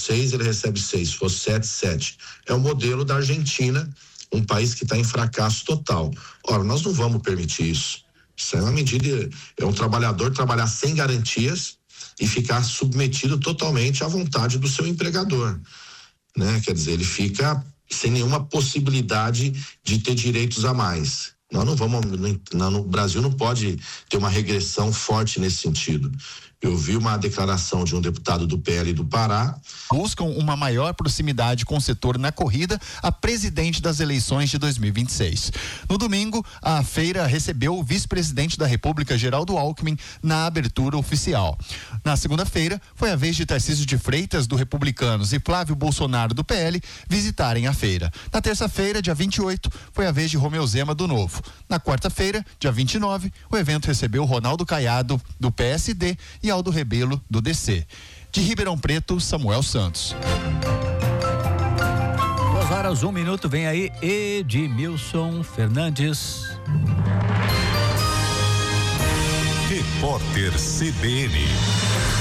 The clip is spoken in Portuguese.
6, ele recebe 6. Se for 7, 7. É o modelo da Argentina, um país que está em fracasso total. Ora, nós não vamos permitir isso. Isso é uma medida, é um trabalhador trabalhar sem garantias e ficar submetido totalmente à vontade do seu empregador, né? Quer dizer, ele fica sem nenhuma possibilidade de ter direitos a mais. Nós não vamos, no Brasil não pode ter uma regressão forte nesse sentido. Eu vi uma declaração de um deputado do PL do Pará. Buscam uma maior proximidade com o setor na corrida a presidente das eleições de 2026. No domingo, a feira recebeu o vice-presidente da República, Geraldo Alckmin, na abertura oficial. Na segunda-feira, foi a vez de Tarcísio de Freitas, do Republicanos, e Flávio Bolsonaro, do PL, visitarem a feira. Na terça-feira, dia 28, foi a vez de Romeu Zema, do Novo. Na quarta-feira, dia 29, o evento recebeu Ronaldo Caiado, do PSD, e Aldo Rebelo, do DC. De Ribeirão Preto, Samuel Santos. 2h01, vem aí Edmilson Fernandes. Repórter CBN.